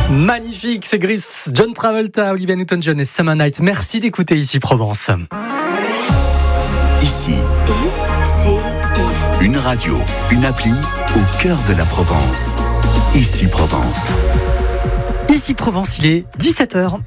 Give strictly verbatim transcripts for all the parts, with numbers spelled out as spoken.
Magnifique, c'est Gris, John Travolta, Olivia Newton-John et Summer Night. Merci d'écouter Ici Provence. Ici, I C I. une radio, une appli au cœur de la Provence. Ici Provence. Ici Provence, il est dix-sept heures.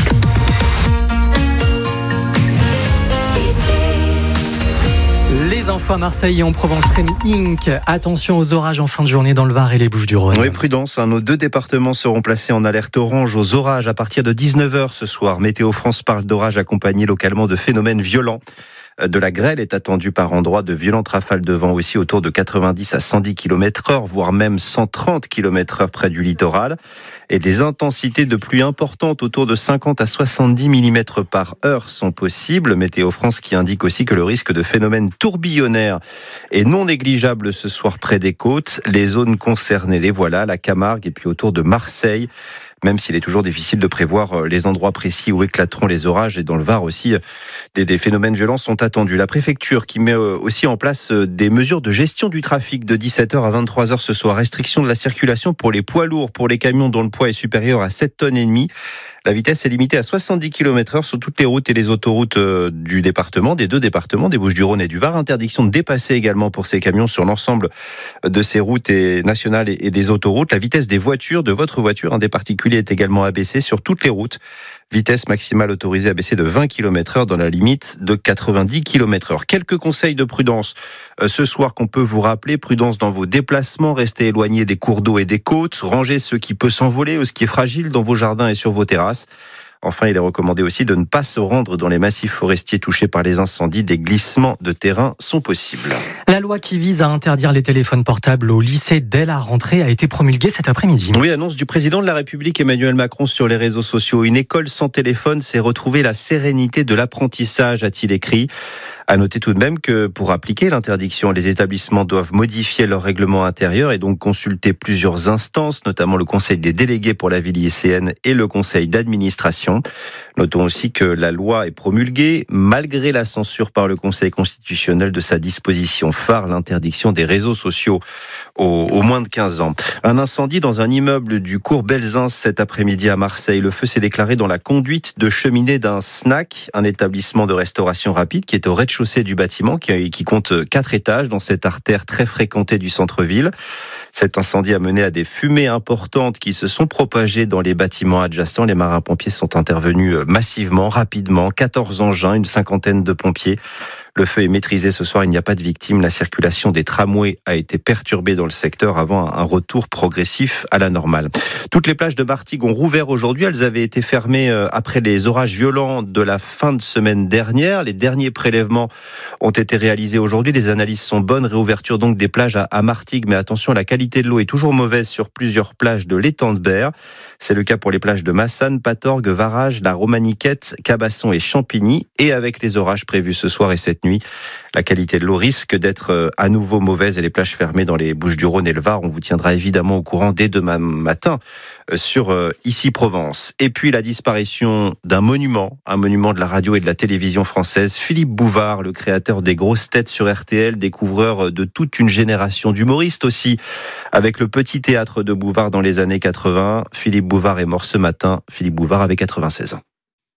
Les infos à Marseille et en Provence, Rémi Inc. Attention aux orages en fin de journée dans le Var et les Bouches-du-Rhône. Oui, prudence, hein, nos deux départements seront placés en alerte orange aux orages à partir de dix-neuf heures ce soir. Météo France parle d'orages accompagnés localement de phénomènes violents. De la grêle est attendue par endroits, de violentes rafales de vent aussi autour de quatre-vingt-dix à cent dix kilomètres heure, voire même cent trente kilomètres heure près du littoral. Et des intensités de pluie importantes autour de cinquante à soixante-dix millimètres par heure sont possibles. Météo France qui indique aussi que le risque de phénomènes tourbillonnaires est non négligeable ce soir près des côtes. Les zones concernées, les voilà, la Camargue et puis autour de Marseille. Même s'il est toujours difficile de prévoir les endroits précis où éclateront les orages, et dans le Var aussi, des, des phénomènes violents sont attendus. La préfecture qui met aussi en place des mesures de gestion du trafic de dix-sept heures à vingt-trois heures ce soir. Restriction de la circulation pour les poids lourds, pour les camions dont le poids est supérieur à sept tonnes et demie. La vitesse est limitée à soixante-dix kilomètres heure sur toutes les routes et les autoroutes du département, des deux départements, des Bouches-du-Rhône et du Var. Interdiction de dépasser également pour ces camions sur l'ensemble de ces routes et nationales et des autoroutes. La vitesse des voitures, de votre voiture, hein, des particuliers, est également abaissée sur toutes les routes. Vitesse maximale autorisée à baisser de vingt kilomètres heure dans la limite de quatre-vingt-dix kilomètres heure. Quelques conseils de prudence euh, ce soir qu'on peut vous rappeler. Prudence dans vos déplacements, restez éloignés des cours d'eau et des côtes, rangez ce qui peut s'envoler ou ce qui est fragile dans vos jardins et sur vos terrasses. Enfin, il est recommandé aussi de ne pas se rendre dans les massifs forestiers touchés par les incendies. Des glissements de terrain sont possibles. La loi qui vise à interdire les téléphones portables au lycée dès la rentrée a été promulguée cet après-midi. Oui, annonce du président de la République Emmanuel Macron sur les réseaux sociaux. Une école sans téléphone, c'est retrouver la sérénité de l'apprentissage, a-t-il écrit. À noter tout de même que pour appliquer l'interdiction, les établissements doivent modifier leur règlement intérieur et donc consulter plusieurs instances, notamment le Conseil des délégués pour la vie lycéenne et le Conseil d'administration. Notons aussi que la loi est promulguée malgré la censure par le Conseil constitutionnel de sa disposition phare, l'interdiction des réseaux sociaux aux, aux moins de quinze ans. Un incendie dans un immeuble du cours Belzins cet après-midi à Marseille. Le feu s'est déclaré dans la conduite de cheminée d'un snack, un établissement de restauration rapide qui est au rez-de-chaussée du bâtiment, qui, qui compte quatre étages dans cette artère très fréquentée du centre-ville. Cet incendie a mené à des fumées importantes qui se sont propagées dans les bâtiments adjacents. Les marins-pompiers sont intervenus massivement, rapidement. quatorze engins, une cinquantaine de pompiers. Le feu est maîtrisé ce soir, il n'y a pas de victimes. La circulation des tramways a été perturbée dans le secteur avant un retour progressif à la normale. Toutes les plages de Martigues ont rouvert aujourd'hui. Elles avaient été fermées après les orages violents de la fin de semaine dernière. Les derniers prélèvements ont été réalisés aujourd'hui. Les analyses sont bonnes. Réouverture donc des plages à Martigues. Mais attention, la qualité de l'eau est toujours mauvaise sur plusieurs plages de l'étang de Berre. C'est le cas pour les plages de Massane, Patorgue, Varage, la Romaniquette, Cabasson et Champigny. Et avec les orages prévus ce soir et cette nuit, la qualité de l'eau risque d'être à nouveau mauvaise et les plages fermées dans les Bouches-du-Rhône et le Var. On vous tiendra évidemment au courant dès demain matin sur Ici Provence. Et puis la disparition d'un monument, un monument de la radio et de la télévision française. Philippe Bouvard, le créateur des grosses têtes sur R T L, découvreur de toute une génération d'humoristes aussi, avec le petit théâtre de Bouvard dans les années quatre-vingts. Philippe Bouvard est mort ce matin. Philippe Bouvard avait quatre-vingt-seize ans.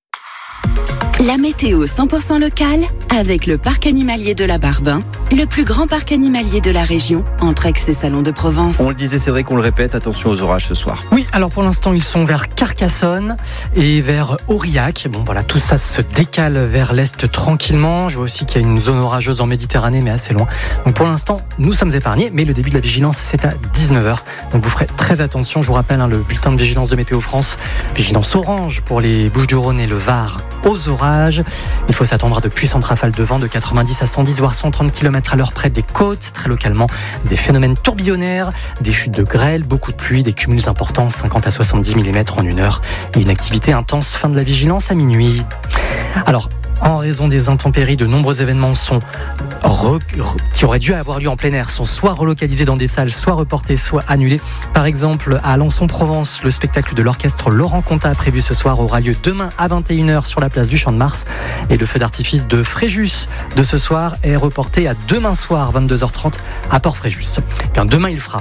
La météo cent pour cent locale avec le parc animalier de la Barbin, le plus grand parc animalier de la région, entre Aix et Salon de Provence. On le disait, c'est vrai qu'on le répète, attention aux orages ce soir. Oui, alors pour l'instant, ils sont vers Carcassonne et vers Aurillac. Bon, voilà, tout ça se décale vers l'est tranquillement. Je vois aussi qu'il y a une zone orageuse en Méditerranée, mais assez loin. Donc pour l'instant, nous sommes épargnés, mais le début de la vigilance, c'est à dix-neuf heures. Donc vous ferez très attention. Je vous rappelle hein, le bulletin de vigilance de Météo France. Vigilance orange pour les Bouches-du-Rhône et le Var aux orages. Il faut s'attendre à de puissantes rafales de vent de quatre-vingt-dix à cent dix voire cent trente kilomètres à l'heure près des côtes. Très localement, des phénomènes tourbillonnaires, des chutes de grêle, beaucoup de pluie, des cumuls importants, cinquante à soixante-dix millimètres en une heure et une activité intense. Fin de la vigilance à minuit. Alors, en raison des intempéries, de nombreux événements sont re- re- qui auraient dû avoir lieu en plein air sont soit relocalisés dans des salles, soit reportés, soit annulés. Par exemple, à Alençon-Provence, le spectacle de l'orchestre Laurent Contat prévu ce soir aura lieu demain à vingt et une heures sur la place du Champ de Mars. Et le feu d'artifice de Fréjus de ce soir est reporté à demain soir, vingt-deux heures trente, à Port-Fréjus. Bien, demain, il fera très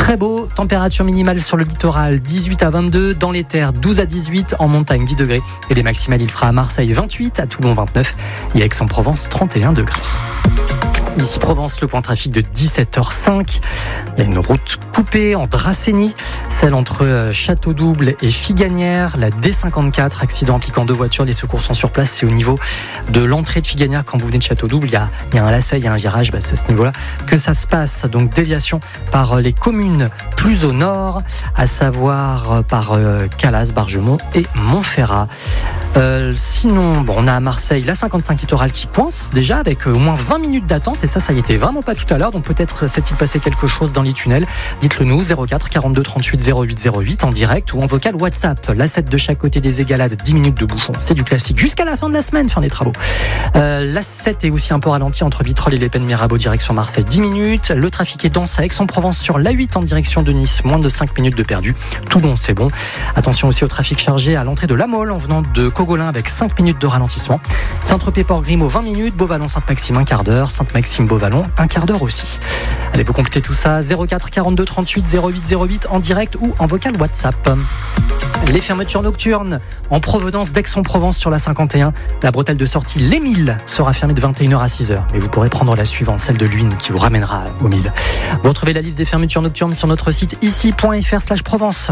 très beau. Température minimale sur le littoral dix-huit à vingt-deux, dans les terres douze à dix-huit, en montagne dix degrés. Et les maximales, il fera à Marseille vingt-huit, à Toulon vingt-neuf et à Aix-en-Provence trente et un degrés. Ici Provence, le point trafic de dix-sept heures cinq. Il y a une route coupée en Dracénie, celle entre Château-Double et Figanières. La D cinquante-quatre, accident impliquant deux voitures. Les secours sont sur place. C'est au niveau de l'entrée de Figanières. Quand vous venez de Château-Double, il y a, il y a un lacet, il y a un virage. Bah, c'est à ce niveau-là que ça se passe. Donc déviation par les communes plus au nord, à savoir par euh, Calas, Bargemont et Montferrat. Euh, sinon, bon, on a à Marseille la cinquante-cinq littorale qui coince déjà avec euh, au moins vingt minutes d'attente. Et ça, ça y était vraiment pas tout à l'heure. Donc peut-être s'est-il passé quelque chose dans les tunnels. Dites-le nous, zéro quatre quarante-deux trente-huit zéro huit zéro huit en direct ou en vocal WhatsApp. La sept de chaque côté des égalades, dix minutes de bouchon. C'est du classique. Jusqu'à la fin de la semaine, fin des travaux. Euh, la sept est aussi un peu ralenti entre Vitrolles et les Pennes Mirabeau, direction Marseille, dix minutes. Le trafic est dense à Aix-en-Provence sur l'A huit en direction de Nice, moins de cinq minutes de perdu. Toulon, c'est bon. Attention aussi au trafic chargé à l'entrée de La Mole en venant de Cogolin avec cinq minutes de ralentissement. Saint-Tropez-Port-Grimaud, vingt minutes. Beauvallon, Sainte-Maxime, un quart d'heure. Sainte-Maxime, Beauvallon, un quart d'heure aussi. Allez, vous complétez tout ça, zéro quatre quarante-deux trente-huit zéro huit zéro huit en direct ou en vocal WhatsApp. Les fermetures nocturnes en provenance d'Aix-en-Provence sur la cinquante et un. La bretelle de sortie Les Milles sera fermée de vingt et une heures à six heures. Mais vous pourrez prendre la suivante, celle de Luynes, qui vous ramènera aux Milles. Vous retrouvez la liste des fermetures nocturnes sur notre site ici point f r slash Provence.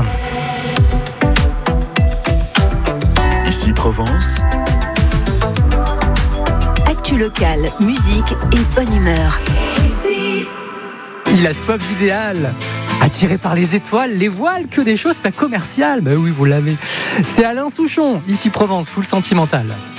Ici Provence. Actu locale, musique et bonne humeur. Il a soif d'idéal. Attiré par les étoiles, les voiles, que des choses pas commerciales. Ben oui, vous l'avez. C'est Alain Souchon, ici Provence, full sentimental.